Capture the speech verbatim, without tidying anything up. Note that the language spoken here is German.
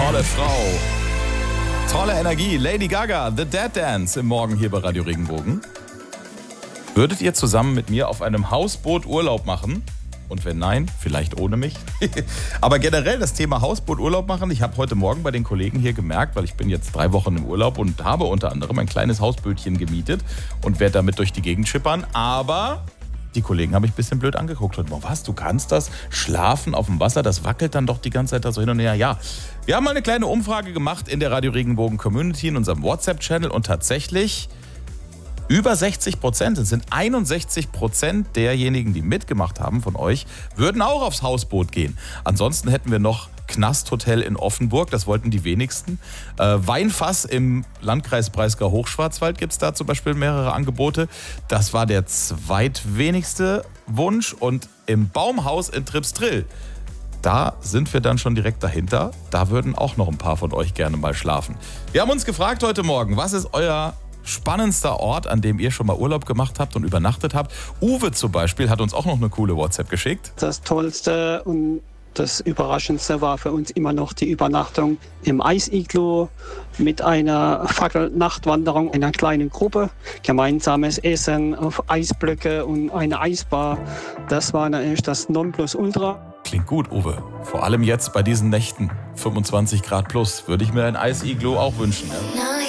Tolle Frau. Tolle Energie. Lady Gaga, The Dead Dance im Morgen hier bei Radio Regenbogen. Würdet ihr zusammen mit mir auf einem Hausboot Urlaub machen? Und wenn nein, vielleicht ohne mich. Aber generell das Thema Hausboot Urlaub machen. Ich habe heute Morgen bei den Kollegen hier gemerkt, weil ich bin jetzt drei Wochen im Urlaub und habe unter anderem ein kleines Hausbötchen gemietet und werde damit durch die Gegend schippern. Aber die Kollegen haben mich ein bisschen blöd angeguckt. Und was, du kannst das? Schlafen auf dem Wasser, das wackelt dann doch die ganze Zeit da so hin und her. Ja, wir haben mal eine kleine Umfrage gemacht in der Radio Regenbogen Community, in unserem WhatsApp-Channel. Und tatsächlich über sechzig Prozent, es sind einundsechzig Prozent derjenigen, die mitgemacht haben von euch, würden auch aufs Hausboot gehen. Ansonsten hätten wir noch Knasthotel in Offenburg, das wollten die wenigsten. Äh, Weinfass im Landkreis Breisgau-Hochschwarzwald gibt es da zum Beispiel mehrere Angebote. Das war der zweitwenigste Wunsch. Und im Baumhaus in Tripstrill, da sind wir dann schon direkt dahinter. Da würden auch noch ein paar von euch gerne mal schlafen. Wir haben uns gefragt heute Morgen, was ist euer spannendster Ort, an dem ihr schon mal Urlaub gemacht habt und übernachtet habt? Uwe zum Beispiel hat uns auch noch eine coole WhatsApp geschickt. Das Tollste und das Überraschendste war für uns immer noch die Übernachtung im Eisiglo mit einer Fackelnachtwanderung in einer kleinen Gruppe, gemeinsames Essen auf Eisblöcke und eine Eisbar. Das war natürlich das Nonplusultra. Klingt gut, Uwe. Vor allem jetzt bei diesen Nächten, fünfundzwanzig Grad plus, würde ich mir ein Eisiglo auch wünschen. Ja?